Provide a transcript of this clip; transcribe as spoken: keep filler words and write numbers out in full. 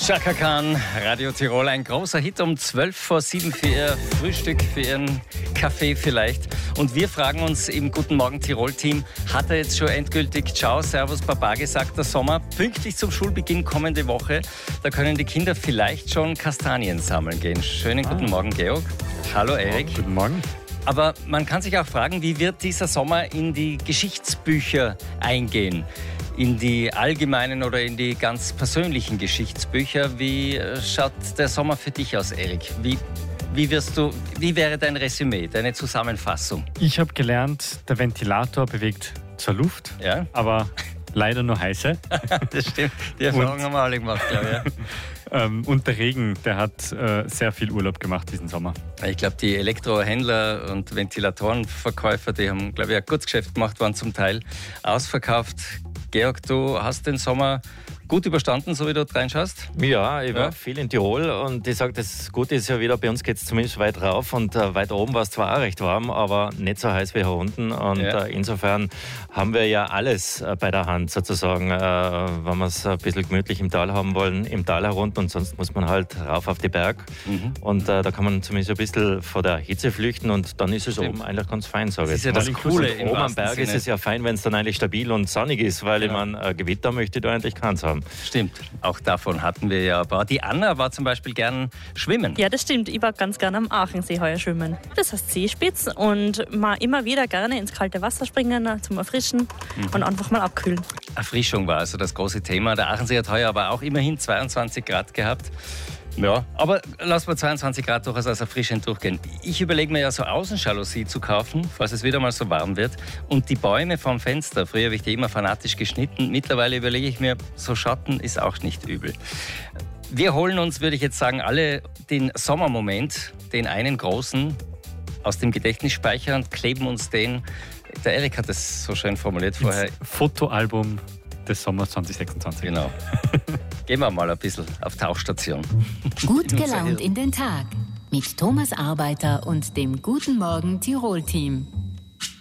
Chaka Khan, Radio Tirol, ein großer Hit um zwölf vor sieben für Ihr Frühstück, für Ihren Kaffee vielleicht. Und wir fragen uns im Guten Morgen Tirol-Team, hat er jetzt schon endgültig Ciao, Servus, Baba gesagt, der Sommer? Pünktlich zum Schulbeginn kommende Woche, da können die Kinder vielleicht schon Kastanien sammeln gehen. Schönen guten ah. Morgen, Georg. Hallo, Erik. Guten Morgen. Aber man kann sich auch fragen, wie wird dieser Sommer in die Geschichtsbücher eingehen? In die allgemeinen oder in die ganz persönlichen Geschichtsbücher. Wie schaut der Sommer für dich aus, Erik? Wie, wie, wirst du, wie wäre dein Resümee, deine Zusammenfassung? Ich habe gelernt, der Ventilator bewegt zur Luft, ja? aber leider nur heiße. Das stimmt, die Erfahrung und, haben wir alle gemacht, glaube ich. Ja. Ähm, und der Regen, der hat äh, sehr viel Urlaub gemacht diesen Sommer. Ich glaube, die Elektrohändler und Ventilatorenverkäufer, die haben, glaube ich, ein gutes Geschäft gemacht, waren zum Teil ausverkauft. Georg, du hast den Sommer gut überstanden, so wie du reinschaust? Ja, ich war ja. viel in Tirol und ich sage, das Gute ist ja wieder, bei uns geht es zumindest weit rauf und äh, weit oben war es zwar auch recht warm, aber nicht so heiß wie hier unten und ja. äh, insofern haben wir ja alles äh, bei der Hand sozusagen, äh, wenn wir es ein bisschen gemütlich im Tal haben wollen, im Tal herunter und sonst muss man halt rauf auf die Berg mhm. und äh, da kann man zumindest ein bisschen vor der Hitze flüchten und dann ist es Stimmt. oben eigentlich ganz fein, sage ich. Das ist ja das Coole. Oben am Berg Sinne. Ist es ja fein, wenn es dann eigentlich stabil und sonnig ist, weil genau. ich meine, äh, Gewitter möchte ich da eigentlich keins haben. Stimmt, auch davon hatten wir ja ein paar. Die Anna war zum Beispiel gern schwimmen. Ja, das stimmt. Ich war ganz gerne am Aachensee heuer schwimmen. Das heißt Seespitz und mal immer wieder gerne ins kalte Wasser springen zum Erfrischen mhm. und einfach mal abkühlen. Erfrischung war also das große Thema. Der Aachensee hat heuer aber auch immerhin zweiundzwanzig Grad gehabt. Ja, aber lassen wir zweiundzwanzig Grad durchaus als erfrischend durchgehen. Ich überlege mir ja so Außenjalousie zu kaufen, falls es wieder mal so warm wird. Und die Bäume vom Fenster, früher habe ich die immer fanatisch geschnitten. Mittlerweile überlege ich mir, so Schatten ist auch nicht übel. Wir holen uns, würde ich jetzt sagen, alle den Sommermoment, den einen großen, aus dem Gedächtnisspeicher und kleben uns den, der Erik hat das so schön formuliert vorher. Ins Fotoalbum des Sommers zwanzig sechsundzwanzig. Genau. Gehen wir mal ein bisschen auf Tauchstation. Gut gelaunt in den Tag mit Thomas Arbeiter und dem Guten Morgen Tirol-Team.